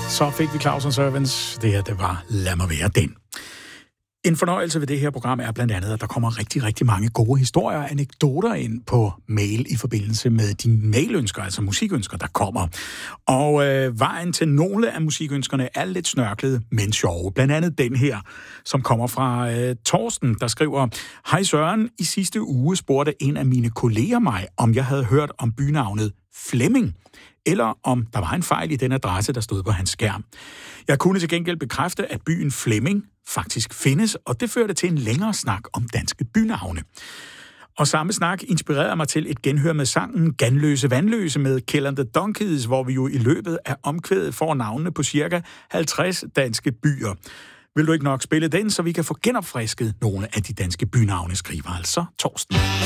Så fik vi Claus & Servants. Det her, det var Lad mig være den. En fornøjelse ved det her program er blandt andet, at der kommer rigtig, rigtig mange gode historier og anekdoter ind på mail i forbindelse med de mailønsker, altså musikønsker, der kommer. Og vejen til nogle af musikønskerne er lidt snørklet, men sjove. Blandt andet den her, som kommer fra Torsten, der skriver: Hej Søren, i sidste uge spurgte en af mine kolleger mig, om jeg havde hørt om bynavnet Flemming, eller om der var en fejl i den adresse, der stod på hans skærm. Jeg kunne til gengæld bekræfte, at byen Flemming faktisk findes, og det førte til en længere snak om danske bynavne. Og samme snak inspirerede mig til et genhør med sangen Ganløse Vandløse med Kill and the Donkeys, hvor vi jo i løbet af omkvædet får navnene på cirka 50 danske byer. Vil du ikke nok spille den, så vi kan få genopfrisket nogle af de danske bynavne, skriver altså Torsten.